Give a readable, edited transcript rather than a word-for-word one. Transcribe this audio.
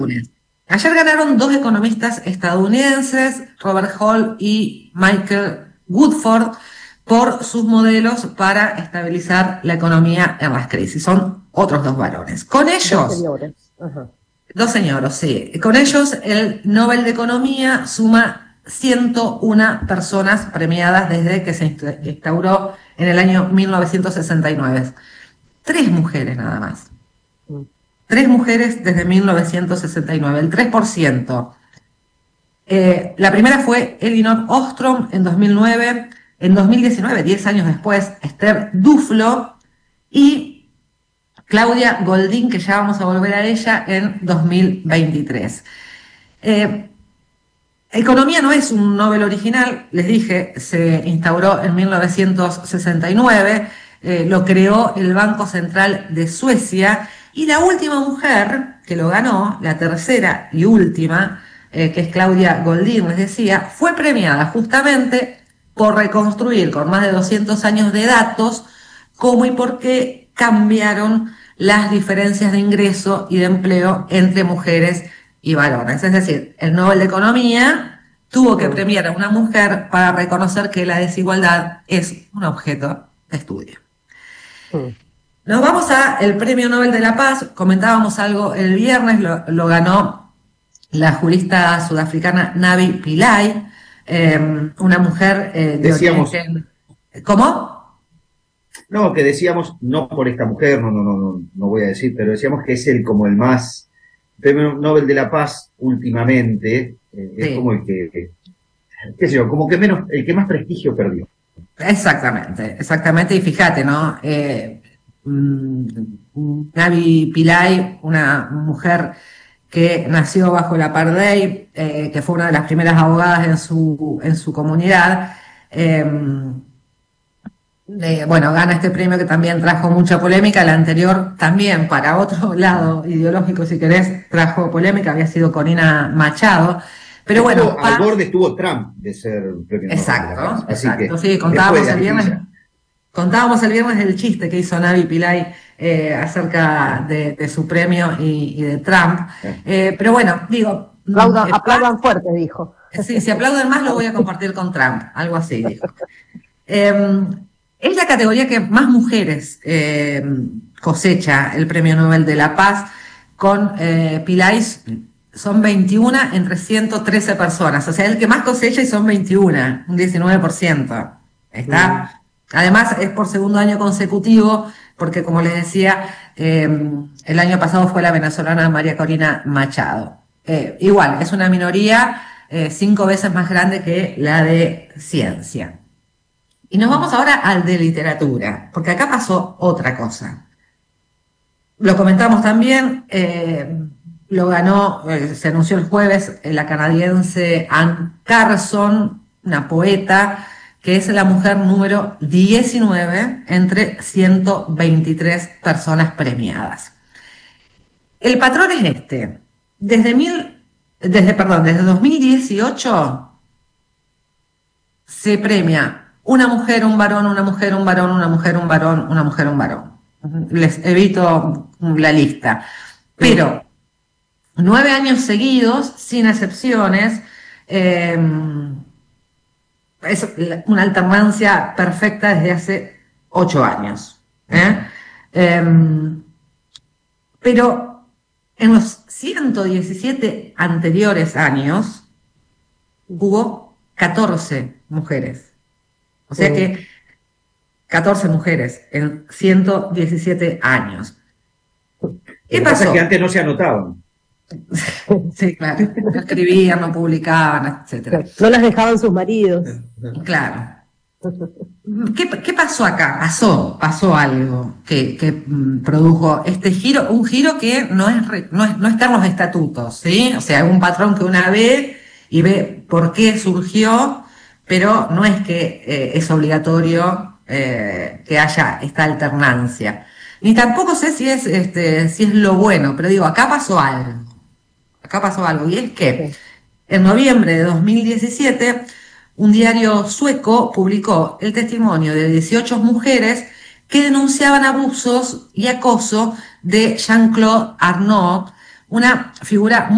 Ayer ganaron dos economistas estadounidenses, Robert Hall y Michael Woodford, por sus modelos para estabilizar la economía en las crisis. Son otros dos varones. Con ellos, Dos señores. Ajá. dos señores, sí. Con ellos el Nobel de Economía suma 101 personas premiadas desde que se instauró en el año 1969. Tres mujeres nada más. Tres mujeres desde 1969, el 3%. La primera fue Elinor Ostrom en 2009, en 2019, 10 años después, Esther Duflo y Claudia Goldin, que ya vamos a volver a ella, en 2023. Economía no es un Nobel original, les dije, se instauró en 1969, lo creó el Banco Central de Suecia, y la última mujer que lo ganó, la tercera y última, que es Claudia Goldin, les decía, fue premiada justamente por reconstruir con más de 200 años de datos cómo y por qué cambiaron las diferencias de ingreso y de empleo entre mujeres y varones. Es decir, el Nobel de Economía tuvo que premiar a una mujer para reconocer que la desigualdad es un objeto de estudio. Nos vamos al Premio Nobel de la Paz. Comentábamos algo el viernes, lo ganó la jurista sudafricana Navi Pillay, una mujer de origen... ¿Cómo? No, que decíamos, no por esta mujer, no voy a decir, pero decíamos que es como el más, Premio Nobel de la Paz últimamente, es como el que, qué sé yo, como que menos, el que más prestigio perdió. Exactamente, y fíjate, ¿no? Navi Pillay, una mujer que nació bajo el apartheid, que fue una de las primeras abogadas en su comunidad, bueno, gana este premio que también trajo mucha polémica. El anterior también, para otro lado ideológico, si querés, trajo polémica, había sido Corina Machado. Pero bueno, al borde estuvo Trump de ser premio Nobel. Exacto, sí, contábamos el viernes el chiste que hizo Navi Pillay acerca de su premio y de Trump. Pero bueno, digo... Aplaudan fuerte, dijo. Sí, si aplauden más lo voy a compartir con Trump, algo así, dijo. Es la categoría que más mujeres cosecha el Premio Nobel de la Paz. Con Pillay son 21 entre 113 personas. O sea, el que más cosecha y son 21, un 19%. ¿Está? Además, es por segundo año consecutivo, porque como les decía, el año pasado fue la venezolana María Corina Machado. Igual, es una minoría 5 veces más grande que la de ciencia. Y nos vamos ahora al de literatura, porque acá pasó otra cosa. Lo comentamos también, lo ganó, se anunció el jueves, la canadiense Anne Carson, una poeta, que es la mujer número 19 entre 123 personas premiadas. El patrón es este. Desde 2018 se premia una mujer, un varón, una mujer, un varón, una mujer, un varón, una mujer, un varón. Les evito la lista. Pero 9 años seguidos, sin excepciones, es una alternancia perfecta desde hace 8 años. Pero en los 117 anteriores años hubo 14 mujeres. O sea que 14 mujeres en 117 años. ¿Qué pasó? Es que antes no se anotaban. Sí, claro. No escribían, no publicaban, etc. No las dejaban sus maridos. Claro. ¿Qué pasó acá? Pasó algo que produjo este giro, un giro que no está en los estatutos, ¿sí? O sea, es un patrón que una ve y ve por qué surgió, pero no es que es obligatorio que haya esta alternancia. Ni tampoco sé si es lo bueno, pero digo, acá pasó algo. Y es que en noviembre de 2017 un diario sueco publicó el testimonio de 18 mujeres que denunciaban abusos y acoso de Jean-Claude Arnault, una figura